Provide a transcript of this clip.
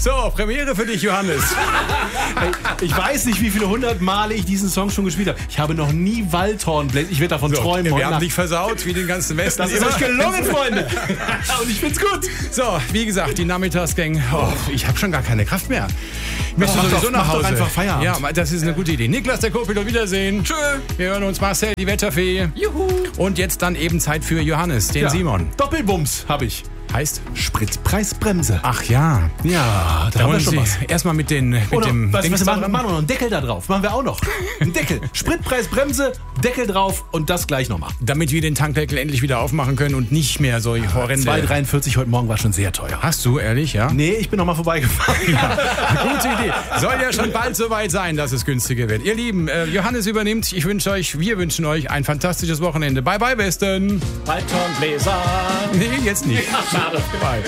So, Premiere für dich, Johannes. Ich weiß nicht, wie viele 100 Male ich diesen Song schon gespielt habe. Ich habe noch nie Waldhornbläser. Ich werde davon träumen. Wir haben dich versaut, wie den ganzen Westen. Das ist euch gelungen, Freunde. Und ich find's gut. So, wie gesagt, die Nachmittagsgang. Oh, ich habe schon gar keine Kraft mehr. Ich möchte sowieso nach Hause. Mach doch einfach Feierabend. Ja, das ist eine gute Idee. Niklas, der Co-Pilot, Wiedersehen. Tschö. Wir hören uns. Marcel, die Wetterfee. Juhu. Und jetzt dann eben Zeit für Johannes, den Simon. Doppelbums habe ich. Heißt? Spritpreisbremse. Ach ja. Ja, da haben wir schon was. Erstmal mit dem was Dings machen wir dran. noch einen Deckel da drauf. Machen wir auch noch. Einen Deckel. Spritpreisbremse, Deckel drauf und das gleich nochmal. Damit wir den Tankdeckel endlich wieder aufmachen können und nicht mehr so horrende... 2,43 heute Morgen war schon sehr teuer. Hast du, ehrlich, ja? Nee, ich bin nochmal vorbeigefahren. Gute Idee. Soll ja schon bald soweit sein, dass es günstiger wird. Ihr Lieben, Johannes übernimmt. Wir wünschen euch ein fantastisches Wochenende. Bye, bye, Besten. Waldhornbläser. Nee, jetzt nicht. Ja, schade. Bye.